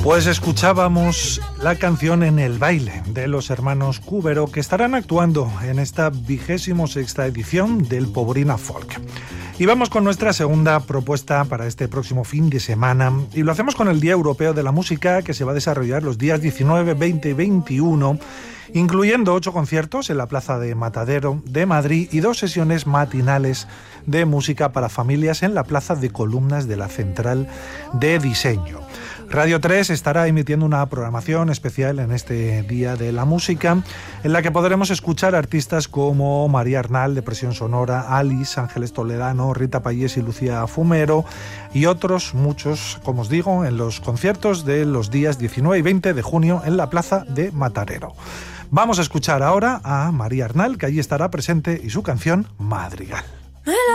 Pues escuchábamos la canción En el baile de los hermanos Cúbero, que estarán actuando en esta 26ª edición del Pobrina Folk. Y vamos con nuestra segunda propuesta para este próximo fin de semana, y lo hacemos con el Día Europeo de la Música, que se va a desarrollar los días 19, 20 y 21, incluyendo 8 conciertos en la Plaza de Matadero de Madrid y 2 sesiones matinales de música para familias en la Plaza de Columnas de la Central de Diseño. Radio 3 estará emitiendo una programación especial en este Día de la Música, en la que podremos escuchar artistas como María Arnal de Presión Sonora, Alice, Ángeles Toledano, Rita Payés y Lucía Fumero, y otros muchos, como os digo, en los conciertos de los días 19 y 20 de junio en la Plaza de Matadero. Vamos a escuchar ahora a María Arnal, que allí estará presente, y su canción Madrigal.